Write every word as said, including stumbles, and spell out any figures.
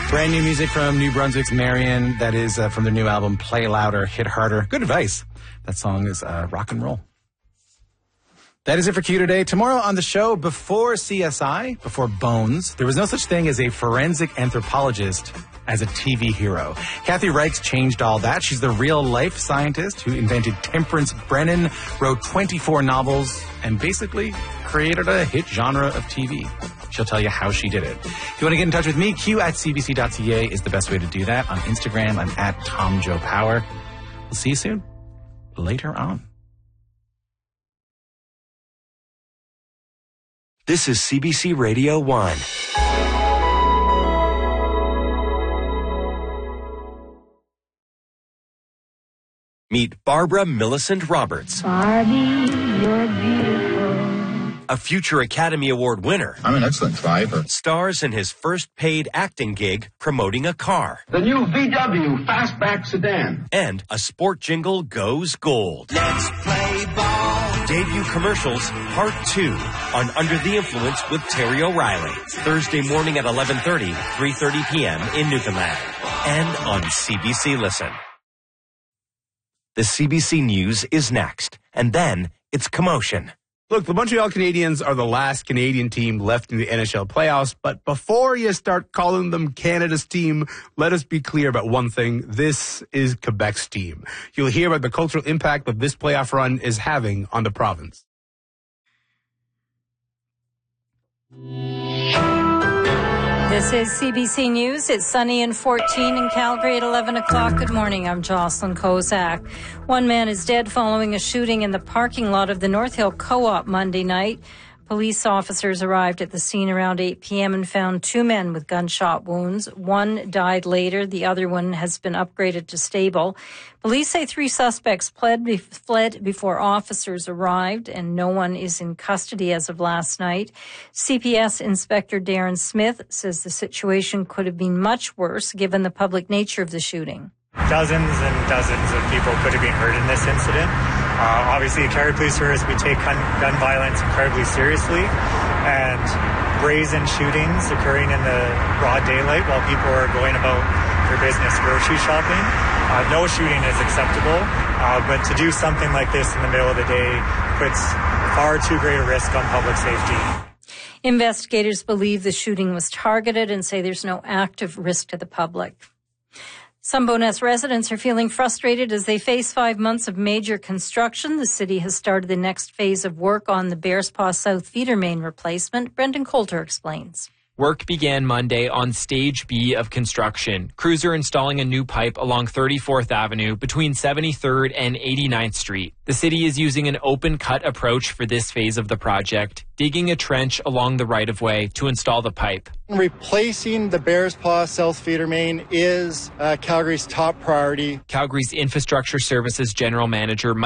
Brand new music from New Brunswick's Marion. That is uh, from their new album, Play Louder, Hit Harder. Good advice. That song is uh, rock and roll. That is it for Q today. Tomorrow on the show, before C S I, before Bones, there was no such thing as a forensic anthropologist as a T V hero. Kathy Reichs changed all that. She's the real-life scientist who invented Temperance Brennan, wrote twenty-four novels, and basically created a hit genre of T V. She'll tell you how she did it. If you want to get in touch with me, Q at C B C dot C A is the best way to do that. On Instagram, I'm at Tom Joe Power. We'll see you soon. Later on. This is C B C Radio one. Meet Barbara Millicent Roberts. Barbie, you're beautiful. A future Academy Award winner. I'm an excellent driver. Stars in his first paid acting gig promoting a car. The new V W Fastback sedan. And a sport jingle goes gold. Let's play ball. Debut commercials, part two, on Under the Influence with Terry O'Reilly. Thursday morning at eleven thirty, three thirty p.m. in Newfoundland. And on C B C Listen. The C B C News is next. And then it's Commotion. Look, the Montreal Canadiens are the last Canadian team left in the N H L playoffs, but before you start calling them Canada's team, let us be clear about one thing. This is Quebec's team. You'll hear about the cultural impact that this playoff run is having on the province. This is C B C News. It's sunny and fourteen in Calgary at eleven o'clock. Good morning. I'm Jocelyn Kozak. One man is dead following a shooting in the parking lot of the North Hill Co-op Monday night. Police officers arrived at the scene around eight p.m. and found two men with gunshot wounds. One died later. The other one has been upgraded to stable. Police say three suspects fled, fled before officers arrived, and no one is in custody as of last night. C P S Inspector Darren Smith says the situation could have been much worse given the public nature of the shooting. Dozens and dozens of people could have been hurt in this incident. Uh, obviously, at Calgary Police Service, we take gun, gun violence incredibly seriously, and brazen shootings occurring in the broad daylight while people are going about their business grocery shopping. Uh, no shooting is acceptable, uh, but to do something like this in the middle of the day puts far too great a risk on public safety. Investigators believe the shooting was targeted and say there's no active risk to the public. Some Bowness residents are feeling frustrated as they face five months of major construction. The city has started the next phase of work on the Bearspaw South feeder main replacement. Brendan Coulter explains. Work began Monday on Stage B of construction. Crews are installing a new pipe along thirty-fourth Avenue between seventy-third and eighty-ninth Street. The city is using an open-cut approach for this phase of the project, digging a trench along the right-of-way to install the pipe. Replacing the Bearspaw South feeder main is uh, Calgary's top priority. Calgary's Infrastructure Services General Manager Mike